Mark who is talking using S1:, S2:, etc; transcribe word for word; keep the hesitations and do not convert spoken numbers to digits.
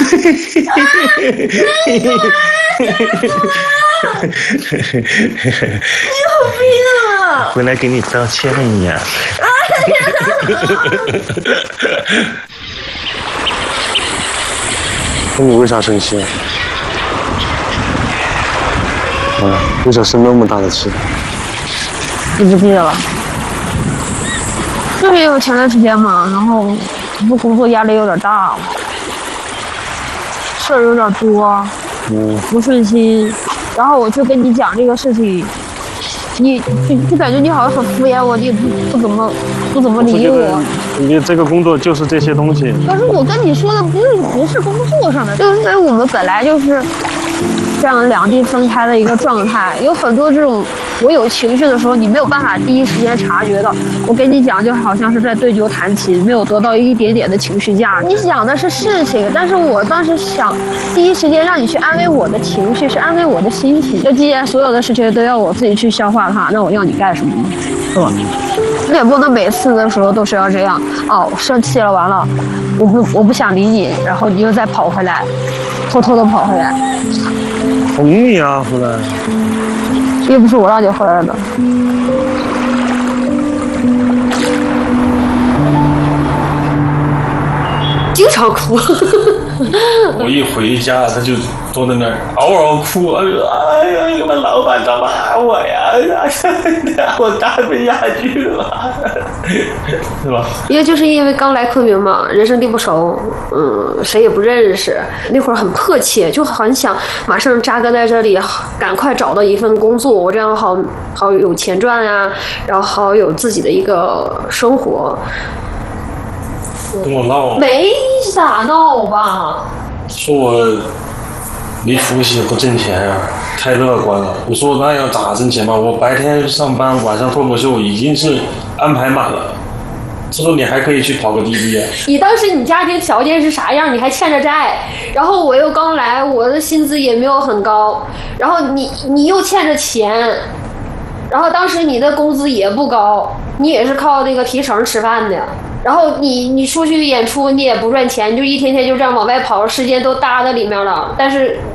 S1: 你有病啊！
S2: 回来给你道歉呀！
S3: 那你为啥生气？啊，为啥生那么大的气？
S1: 记不记得了？就是因为前段时间嘛，然后不工作压力有点大，事儿有点多，
S3: 嗯，
S1: 不顺心，然后我就跟你讲这个事情，你就就感觉你好像很敷衍我，你也不不怎么不怎么理我。
S3: 你这个工作就是这些东西。
S1: 可是我跟你说的不是不是工作上的，就是因为我们本来就是这样两地分开的一个状态，有很多这种我有情绪的时候，你没有办法第一时间察觉到。我跟你讲，就好像是在对酒弹琴，没有得到一点点的情绪价值。你想的是事情，但是我当时想第一时间让你去安慰我的情绪，是安慰我的心情。那既然所有的事情都要我自己去消化它，那我要你干什么呢？是吧？你也不能每次的时候都是要这样哦，生气了完了，我不我不想理你，然后你又再跑回来，偷偷的跑回来。
S3: 哄你啊，回来。
S1: 又不是我让你回来的。经常哭。
S2: 我一回家，他就坐在那儿嗷嗷哭，哎呀，你们老板咋骂我呀？我干不下去了，是吧？
S1: 因为就是因为刚来昆明嘛，人生地不熟，嗯，谁也不认识，那会儿很迫切，就很想马上扎根在这里，赶快找到一份工作，我这样好好有钱赚啊，然后好有自己的一个生活。
S2: 跟我闹，
S1: 没咋闹吧？
S2: 说我没出息，不挣钱啊，太乐观了。我说那要咋挣钱嘛？我白天上班，晚上脱口秀已经是安排满了。他说你还可以去跑个滴滴。
S1: 你当时你家庭条件是啥样？你还欠着债，然后我又刚来，我的薪资也没有很高，然后你你又欠着钱，然后当时你的工资也不高，你也是靠那个提成吃饭的。然后你你出去演出你也不赚钱，你就一天天就这样往外跑，时间都搭在里面了。但是